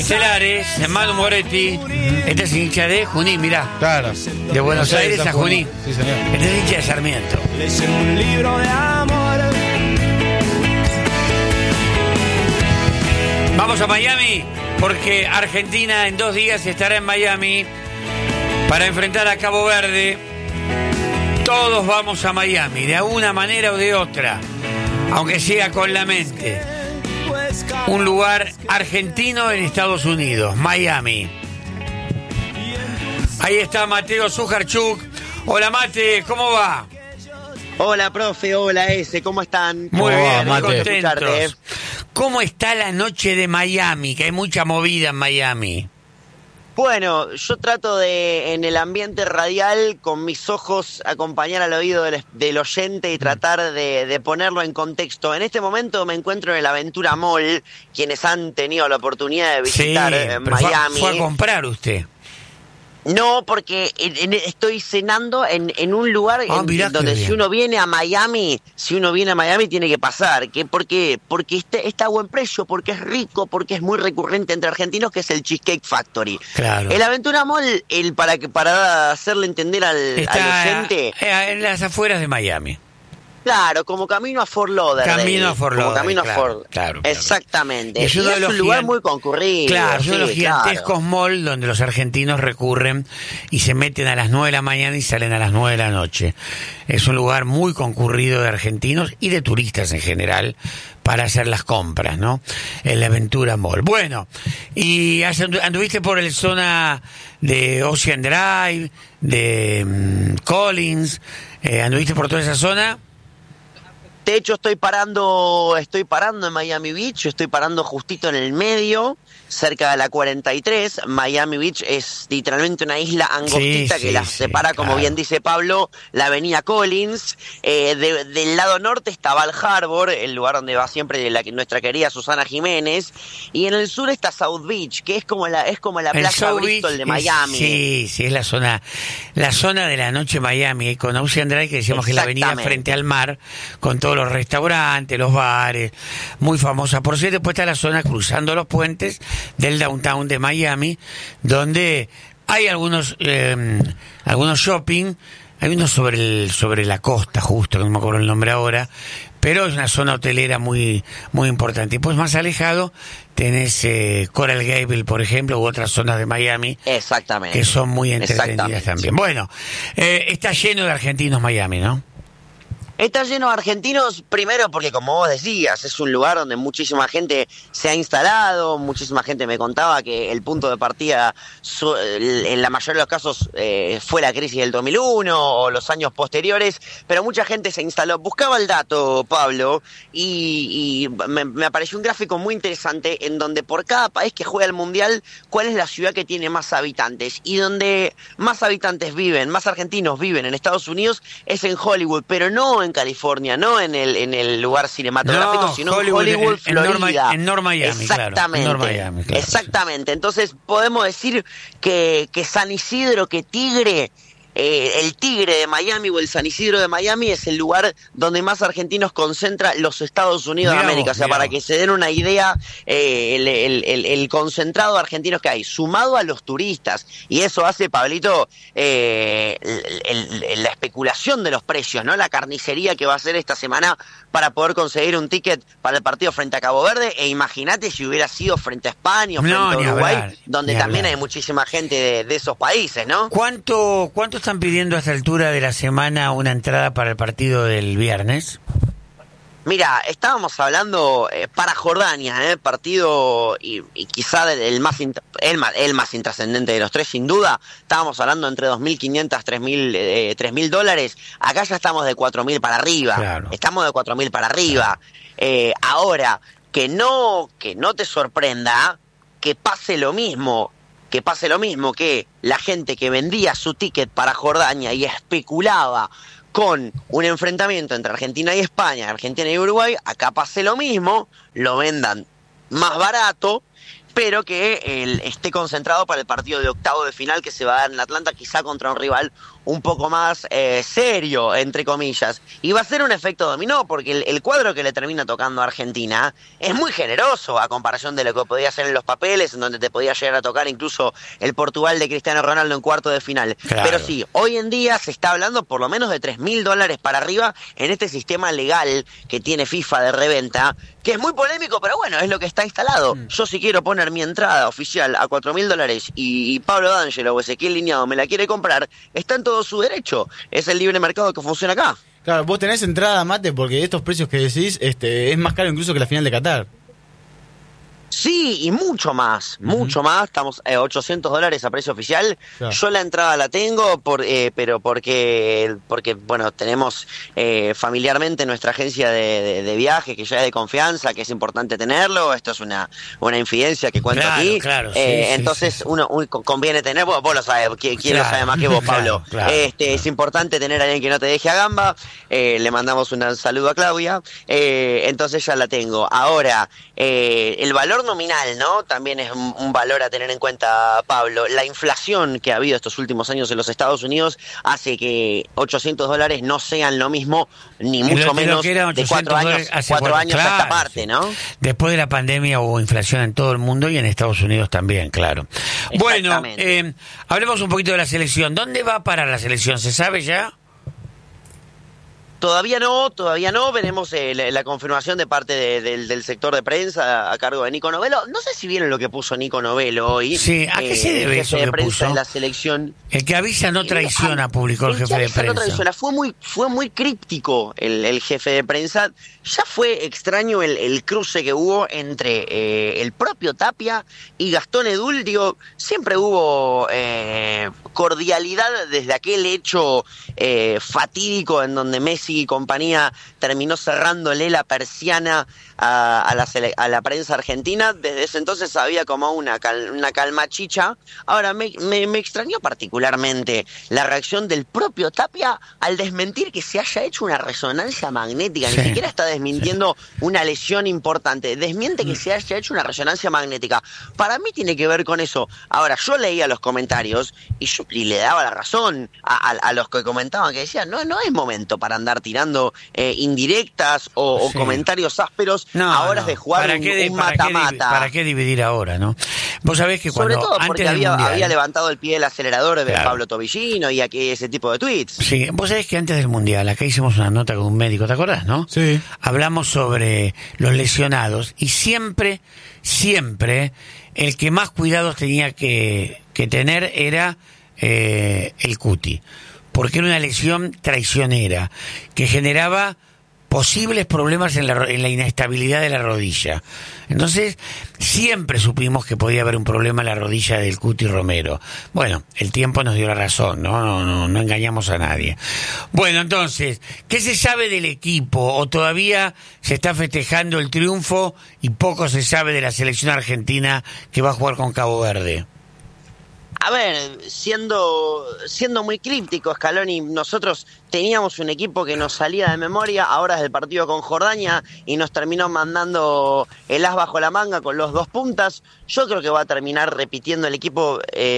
Estelares, Manu Moretti. Este es hincha de Junín, mirá. Claro. De Buenos Aires a Junín. Sí, señor. Este es hincha de Sarmiento. Un libro de amor. Vamos a Miami, porque Argentina en 2 días estará en Miami para enfrentar a Cabo Verde. Todos vamos a Miami, de alguna manera o de otra, aunque sea con la mente. Un lugar argentino en Estados Unidos, Miami. Ahí está Mateo Sujarchuk. Hola Mate, ¿cómo va? Hola profe, hola S, ¿cómo están? Muy bien, muy Mate. contentos. ¿Cómo está la noche de Miami? Que hay mucha movida en Miami. Bueno, yo trato de, en el ambiente radial, con mis ojos, acompañar al oído del oyente y tratar de ponerlo en contexto. En este momento me encuentro en el Aventura Mall, quienes han tenido la oportunidad de visitar pero Miami. fue a comprar usted. No, porque estoy cenando en un lugar Mirá qué donde bien. si uno viene a Miami tiene que pasar. ¿Por qué? Porque está a buen precio, porque es rico, porque es muy recurrente entre argentinos, que es el Cheesecake Factory. Claro. El Aventura Mall, para hacerle entender al oyente, en las afueras de Miami. claro, como camino a Fort Lauderdale. Camino a Fort como Lauderdale, camino a claro, Fort. claro. Exactamente. Es Y uno de es los un lugar gigan- muy concurrido. Claro, es uno de los sí, gigantescos claro. malls donde los argentinos recurren y se meten a las 9 de la mañana y salen a las 9 de la noche. Es un lugar muy concurrido de argentinos y de turistas en general para hacer las compras, ¿no? El Aventura Mall. Bueno, y anduviste por el zona de Ocean Drive, de Collins, anduviste por toda esa zona. De hecho, estoy parando en Miami Beach, estoy parando justito en el medio, cerca de la 43. Miami Beach es literalmente una isla angostita Sí, que sí, la sí, separa, como claro. bien dice Pablo, la avenida Collins. Del lado norte está Bal Harbor, el lugar donde va siempre nuestra querida Susana Jiménez. Y en el sur está South Beach, que es como la El playa South Bristol Beach de Miami. sí, es la zona de la noche Miami, con Ocean Drive, que decíamos que es la avenida Exactamente. frente al mar, con todos los restaurantes, los bares, muy famosa. Por cierto, después está la zona cruzando los puentes del downtown de Miami, donde hay algunos shopping. Hay uno sobre la costa, justo, que no me acuerdo el nombre ahora, pero es una zona hotelera muy, muy importante. Y pues más alejado tenés Coral Gable, por ejemplo, u otras zonas de Miami Exactamente. que son muy entretenidas Exactamente. también. Bueno, está lleno de argentinos Miami, ¿no? Está lleno de argentinos, primero porque, como vos decías, es un lugar donde muchísima gente se ha instalado, muchísima gente me contaba que el punto de partida, en la mayoría de los casos, fue la crisis del 2001 o los años posteriores, pero mucha gente se instaló. Buscaba el dato, Pablo, y me apareció un gráfico muy interesante en donde por cada país que juega el Mundial, cuál es la ciudad que tiene más habitantes. Y donde más habitantes viven, más argentinos viven en Estados Unidos, es en Hollywood, pero no en California, no en el lugar cinematográfico, No, sino Hollywood, en Hollywood, en North Florida. en North Miami, claro, Exactamente. en North Miami, claro. Exactamente. Entonces podemos decir que San Isidro, que Tigre, el Tigre de Miami o el San Isidro de Miami es el lugar donde más argentinos concentra los Estados Unidos Mirá de América. vos, O sea, mirá para vos. que se den una idea, el concentrado de argentinos que hay, sumado a los turistas. Y eso hace, Pablito, la especulación de los precios, ¿no? La carnicería que va a hacer esta semana para poder conseguir un ticket para el partido frente a Cabo Verde. E imagínate si hubiera sido frente a España o frente No, a ni Uruguay, hablar, donde ni también hablar. hay muchísima gente de esos países, ¿no? ¿Cuánto están pidiendo a esta altura de la semana una entrada para el partido del viernes? Mira, estábamos hablando para Jordania, partido y quizá el más intrascendente de los tres, sin duda. Estábamos hablando entre 2.500, 3.000 dólares. Acá ya estamos de 4.000 para arriba. Claro. Estamos de 4.000 para arriba. Ahora, que no te sorprenda que pase lo mismo. Que la gente que vendía su ticket para Jordania y especulaba con un enfrentamiento entre Argentina y España, Argentina y Uruguay, acá pase lo mismo, lo vendan más barato, pero que esté concentrado para el partido de octavo de final que se va a dar en Atlanta, quizá contra un rival un poco más serio, entre comillas. Y va a ser un efecto dominó, porque el cuadro que le termina tocando a Argentina es muy generoso a comparación de lo que podía hacer en los papeles, en donde te podía llegar a tocar incluso el Portugal de Cristiano Ronaldo en cuarto de final. Claro. Pero sí, hoy en día se está hablando por lo menos de $3.000 para arriba en este sistema legal que tiene FIFA de reventa, que es muy polémico, pero bueno, es lo que está instalado. Yo si quiero poner mi entrada oficial a $4.000 y Pablo D'Angelo o Ezequiel Liñado me la quiere comprar, está en todo su derecho. Es el libre mercado que funciona acá. Claro, vos tenés entrada, Mate, porque estos precios que decís es más caro incluso que la final de Qatar. Sí, y mucho más, mucho más. Estamos $800 a precio oficial. Claro. Yo la entrada la tengo, pero porque bueno, tenemos familiarmente nuestra agencia de viaje, que ya es de confianza, que es importante tenerlo. Esto es una infidencia que cuento aquí. Claro, sí, entonces sí. Uno conviene tener, vos lo sabes, ¿quién lo sabe más que vos, Pablo? Claro. Es importante tener a alguien que no te deje a gamba. Le mandamos un saludo a Claudia. Entonces ya la tengo. Ahora, el valor nominal, ¿no? También es un valor a tener en cuenta, Pablo. La inflación que ha habido estos últimos años en los Estados Unidos hace que $800 no sean lo mismo, ni mucho menos de 4 años, a esta parte, ¿no? Después de la pandemia hubo inflación en todo el mundo y en Estados Unidos también, claro. Bueno, hablemos un poquito de la selección. ¿Dónde va a parar la selección? ¿Se sabe ya? Todavía no, veremos la confirmación de parte del sector de prensa a cargo de Nico Novello. No sé si vieron lo que puso Nico Novello hoy. Sí, ¿a qué se debe eso de que prensa puso? de la selección. El que avisa no traiciona, publicó el jefe de prensa. No traiciona. Fue muy críptico el jefe de prensa. Ya fue extraño el cruce que hubo entre el propio Tapia y Gastón Edul. Digo, siempre hubo cordialidad desde aquel hecho fatídico en donde Messi y compañía terminó cerrándole la persiana a la prensa argentina. Desde ese entonces había como una calma chicha. Ahora me extrañó particularmente la reacción del propio Tapia al desmentir que se haya hecho una resonancia magnética. Ni siquiera está desmintiendo una lesión importante, desmiente que se haya hecho una resonancia magnética. Para mí tiene que ver con eso. Ahora, yo leía los comentarios y le daba la razón a los que comentaban, que decían, no es momento para andar tirando indirectas o comentarios ásperos a horas de jugar un mata-mata. ¿Para qué dividir ahora, no? Vos sabés que cuando sobre todo porque había levantado el pie del acelerador de claro. Pablo Tobillino y aquí ese tipo de tweets. Sí, vos sabés que antes del Mundial, acá hicimos una nota con un médico, ¿te acordás, no? Sí. Hablamos sobre los lesionados y siempre, el que más cuidados tenía que tener era el Cuti, porque era una lesión traicionera que generaba posibles problemas en la inestabilidad de la rodilla. Entonces, siempre supimos que podía haber un problema en la rodilla del Cuti Romero. Bueno, el tiempo nos dio la razón, no engañamos a nadie. Bueno, entonces, ¿qué se sabe del equipo? ¿O todavía se está festejando el triunfo y poco se sabe de la selección argentina que va a jugar con Cabo Verde? A ver, siendo muy críptico, Scaloni, nosotros teníamos un equipo que nos salía de memoria, ahora es el partido con Jordania, y nos terminó mandando el as bajo la manga con los 2 puntas. Yo creo que va a terminar repitiendo el equipo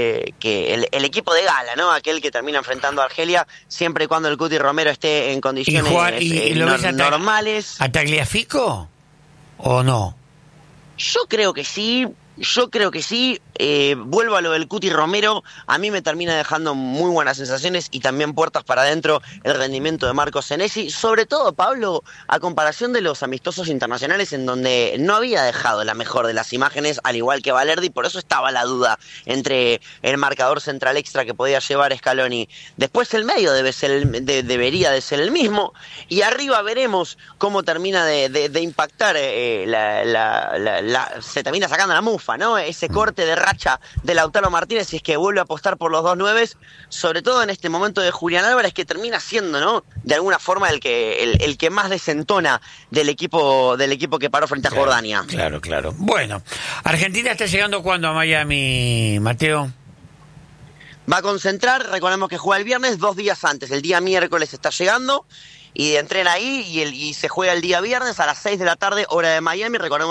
el equipo de gala, ¿no? Aquel que termina enfrentando a Argelia, siempre y cuando el Cuti Romero esté en condiciones normales. ¿A Tagliafico o no? Yo creo que sí. Vuelvo a lo del Cuti Romero. A mí me termina dejando muy buenas sensaciones y también puertas para adentro el rendimiento de Marco Senesi, sobre todo, Pablo, a comparación de los amistosos internacionales en donde no había dejado la mejor de las imágenes, al igual que Valerdi. Por eso estaba la duda entre el marcador central extra que podía llevar Scaloni. Después el medio debería de ser el mismo, y arriba veremos cómo termina de impactar se termina sacando la mufa, ¿no? Ese corte de racha de Lautaro Martínez, si es que vuelve a apostar por los 2 nueves, sobre todo en este momento de Julián Álvarez, que termina siendo, ¿no?, de alguna forma el que más desentona del equipo que paró frente a Jordania. Claro. Bueno, ¿Argentina está llegando cuándo a Miami, Mateo? Va a concentrar, recordemos que juega el viernes, 2 días antes, el día miércoles está llegando, y entrena ahí y se juega el día viernes a las 6 de la tarde, hora de Miami. Recordemos